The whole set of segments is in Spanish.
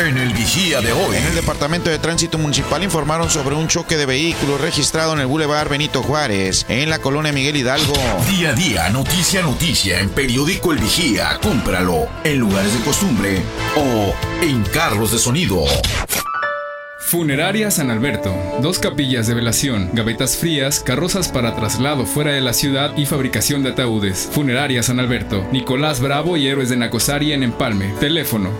En el Vigía de hoy. En el Departamento de Tránsito Municipal informaron sobre un choque de vehículos registrado en el Boulevard Benito Juárez, en la colonia Miguel Hidalgo. Día a día, noticia a noticia, en Periódico El Vigía. Cómpralo en lugares de costumbre o en carros de sonido. Funeraria San Alberto. 2 capillas de velación, gavetas frías, carrozas para traslado fuera de la ciudad y fabricación de ataúdes. Funeraria San Alberto. Nicolás Bravo y Héroes de Nacosari en Empalme. Teléfono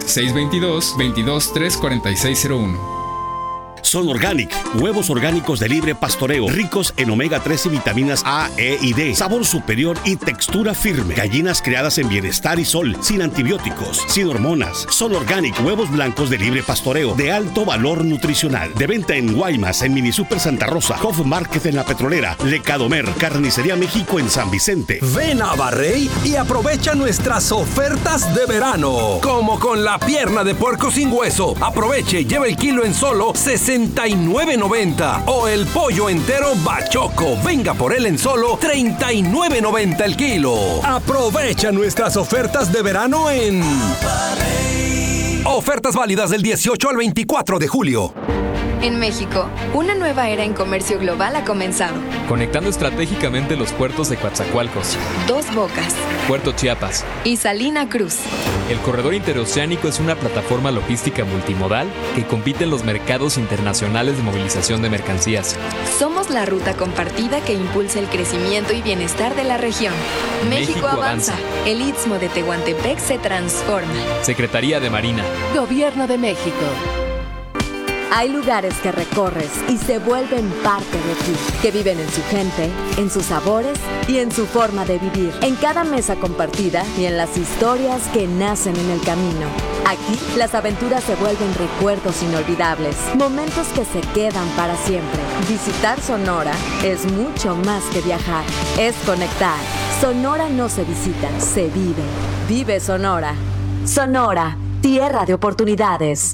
622-22-34601. Son Organic, huevos orgánicos de libre pastoreo, ricos en omega 3 y vitaminas A, E y D, sabor superior y textura firme. Gallinas criadas en bienestar y sol, sin antibióticos, sin hormonas. Son Organic, huevos blancos de libre pastoreo, de alto valor nutricional. De venta en Guaymas, en Mini Super Santa Rosa, Hof Market en La Petrolera, Lecadomer, Carnicería México en San Vicente. Ven a Barrey y aprovecha nuestras ofertas de verano. Como con la pierna de puerco sin hueso. Aproveche y lleva el kilo en solo $69.90. O el pollo entero bachoco. Venga por él en solo $39.90 el kilo. Aprovecha nuestras ofertas de verano en Ofertas válidas del 18 al 24 de julio. En México, una nueva era en comercio global ha comenzado. Conectando estratégicamente los puertos de Coatzacoalcos, Dos Bocas, Puerto Chiapas y Salina Cruz. El corredor interoceánico es una plataforma logística multimodal que compite en los mercados internacionales de movilización de mercancías. Somos la ruta compartida que impulsa el crecimiento y bienestar de la región. México avanza. El Istmo de Tehuantepec se transforma. Secretaría de Marina. Gobierno de México. Hay lugares que recorres y se vuelven parte de ti, que viven en su gente, en sus sabores y en su forma de vivir, en cada mesa compartida y en las historias que nacen en el camino. Aquí, las aventuras se vuelven recuerdos inolvidables, momentos que se quedan para siempre. Visitar Sonora es mucho más que viajar, es conectar. Sonora no se visita, se vive. Vive Sonora. Sonora, tierra de oportunidades.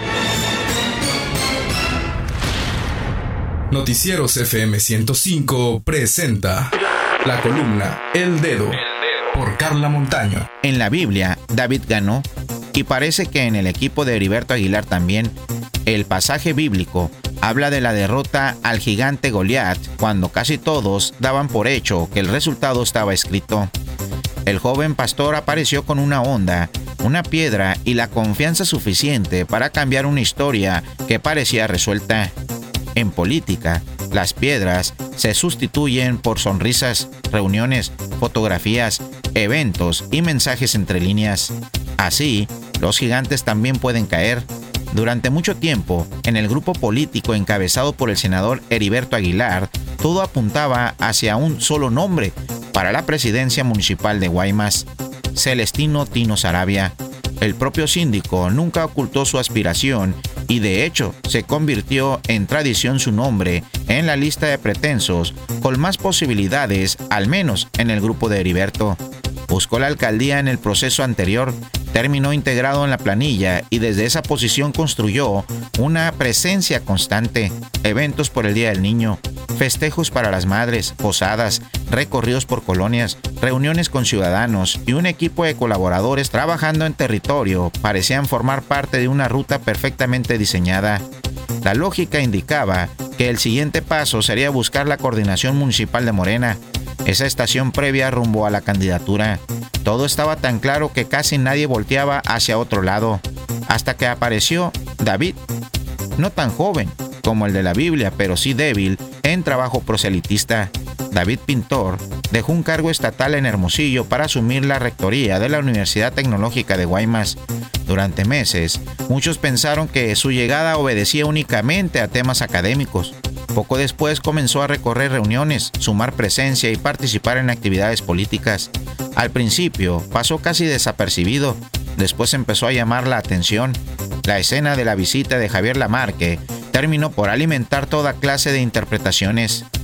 Noticieros FM 105 presenta la columna El Dedo por Carla Montaño. En la Biblia, David ganó, y parece que en el equipo de Heriberto Aguilar también. El pasaje bíblico habla de la derrota al gigante Goliat, cuando casi todos daban por hecho que el resultado estaba escrito. El joven pastor apareció con una honda, una piedra y la confianza suficiente para cambiar una historia que parecía resuelta. En política, las piedras se sustituyen por sonrisas, reuniones, fotografías, eventos y mensajes entre líneas. Así, los gigantes también pueden caer. Durante mucho tiempo, en el grupo político encabezado por el senador Heriberto Aguilar, todo apuntaba hacia un solo nombre para la presidencia municipal de Guaymas: Celestino Tino Saravia. El propio síndico nunca ocultó su aspiración y de hecho se convirtió en tradición su nombre en la lista de pretensos con más posibilidades, al menos en el grupo de Heriberto. Buscó la alcaldía en el proceso anterior, terminó integrado en la planilla y desde esa posición construyó una presencia constante: eventos por el Día del Niño, festejos para las madres, posadas, recorridos por colonias, reuniones con ciudadanos y un equipo de colaboradores trabajando en territorio parecían formar parte de una ruta perfectamente diseñada. La lógica indicaba que el siguiente paso sería buscar la coordinación municipal de Morena, esa estación previa rumbo a la candidatura. Todo estaba tan claro que casi nadie volteaba hacia otro lado, hasta que apareció David, no tan joven como el de la Biblia, pero sí débil en trabajo proselitista. David Pintor dejó un cargo estatal en Hermosillo para asumir la rectoría de la Universidad Tecnológica de Guaymas. Durante meses, muchos pensaron que su llegada obedecía únicamente a temas académicos. Poco después comenzó a recorrer reuniones, sumar presencia y participar en actividades políticas. Al principio pasó casi desapercibido, después empezó a llamar la atención. La escena de la visita de Javier Lamarque terminó por alimentar toda clase de interpretaciones.